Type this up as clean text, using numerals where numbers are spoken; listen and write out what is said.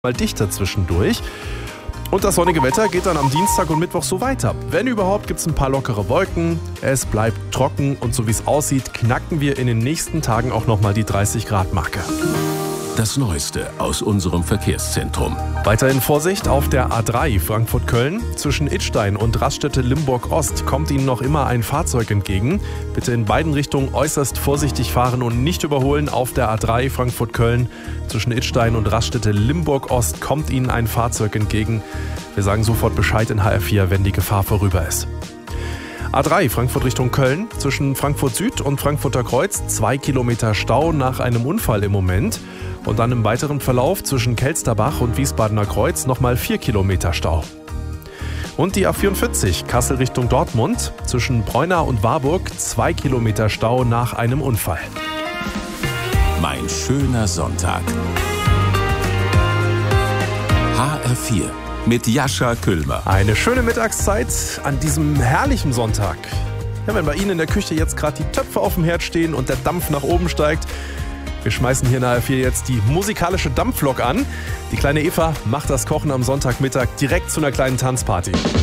mal dichter zwischendurch. Und das sonnige Wetter geht dann am Dienstag und Mittwoch so weiter. Wenn überhaupt, gibt es ein paar lockere Wolken. Es bleibt trocken und so wie es aussieht, knacken wir in den nächsten Tagen auch nochmal die 30-Grad-Marke. Das Neueste aus unserem Verkehrszentrum. Weiterhin Vorsicht auf der A3 Frankfurt-Köln. Zwischen Idstein und Raststätte-Limburg-Ost kommt Ihnen noch immer ein Fahrzeug entgegen. Bitte in beiden Richtungen äußerst vorsichtig fahren und nicht überholen. Auf der A3 Frankfurt-Köln zwischen Idstein und Raststätte-Limburg-Ost kommt Ihnen ein Fahrzeug entgegen. Wir sagen sofort Bescheid in HR4, wenn die Gefahr vorüber ist. A3 Frankfurt Richtung Köln, zwischen Frankfurt Süd und Frankfurter Kreuz 2 Kilometer Stau nach einem Unfall im Moment. Und dann im weiteren Verlauf zwischen Kelsterbach und Wiesbadener Kreuz nochmal 4 Kilometer Stau. Und die A44 Kassel Richtung Dortmund, zwischen Preunah und Warburg 2 Kilometer Stau nach einem Unfall. Mein schöner Sonntag. HR4 mit Jascha Küllmer. Eine schöne Mittagszeit an diesem herrlichen Sonntag. Ja, wenn bei Ihnen in der Küche jetzt gerade die Töpfe auf dem Herd stehen und der Dampf nach oben steigt. Wir schmeißen hier in HR4 jetzt die musikalische Dampflok an. Die kleine Eva macht das Kochen am Sonntagmittag direkt zu einer kleinen Tanzparty.